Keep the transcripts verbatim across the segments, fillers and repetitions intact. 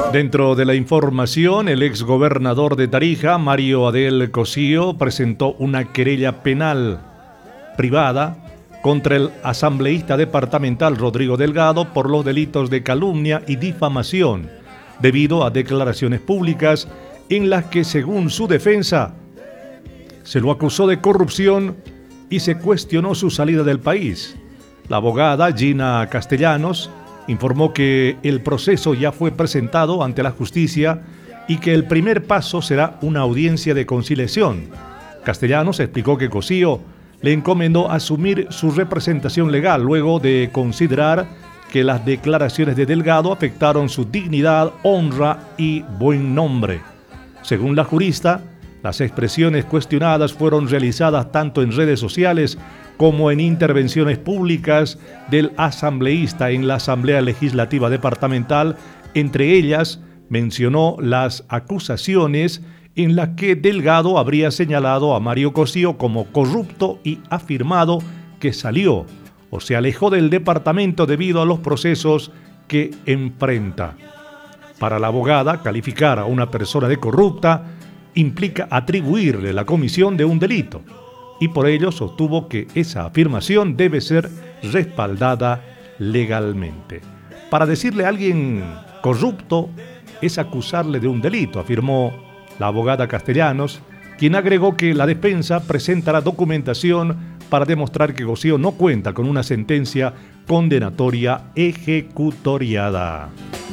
Dentro de la información, el exgobernador de Tarija, Mario Adel Cosío, presentó una querella penal privada contra el asambleísta departamental Rodrigo Delgado por los delitos de calumnia y difamación, debido a declaraciones públicas en las que, según su defensa, se lo acusó de corrupción y se cuestionó su salida del país. La abogada Gina Castellanos informó que el proceso ya fue presentado ante la justicia y que el primer paso será una audiencia de conciliación. Castellanos explicó que Cosío le encomendó asumir su representación legal luego de considerar que las declaraciones de Delgado afectaron su dignidad, honra y buen nombre. Según la jurista, las expresiones cuestionadas fueron realizadas tanto en redes sociales como en intervenciones públicas del asambleísta en la Asamblea Legislativa Departamental. Entre ellas, mencionó las acusaciones en las que Delgado habría señalado a Mario Cosío como corrupto y afirmado que salió o se alejó del departamento debido a los procesos que enfrenta. Para la abogada, calificar a una persona de corrupta implica atribuirle la comisión de un delito, y por ello sostuvo que esa afirmación debe ser respaldada legalmente. Para decirle a alguien corrupto es acusarle de un delito, afirmó la abogada Castellanos, quien agregó que la defensa presentará documentación para demostrar que Cosío no cuenta con una sentencia condenatoria ejecutoriada.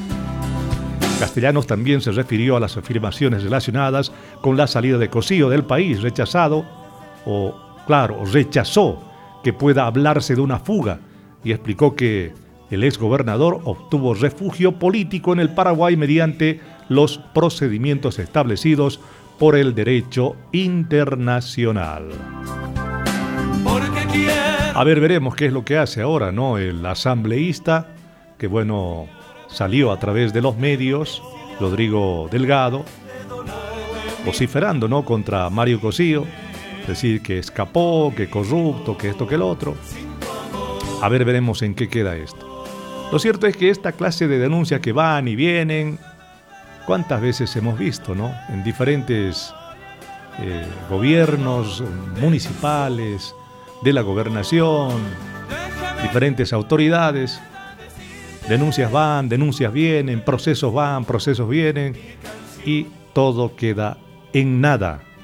Castellanos también se refirió a las afirmaciones relacionadas con la salida de Cosío del país, rechazado o, claro, rechazó que pueda hablarse de una fuga, y explicó que el exgobernador obtuvo refugio político en el Paraguay mediante los procedimientos establecidos por el derecho internacional. A ver, veremos qué es lo que hace ahora, ¿no? El asambleísta, que bueno, salió a través de los medios, Rodrigo Delgado, vociferando, ¿no?, contra Mario Cosío, decir que escapó, que corrupto, que esto, que el otro. A ver, veremos en qué queda esto. Lo cierto es que esta clase de denuncias que van y vienen, ¿cuántas veces hemos visto, no? En diferentes eh, gobiernos municipales, de la gobernación, diferentes autoridades. Denuncias van, denuncias vienen, procesos van, procesos vienen, y todo queda en nada.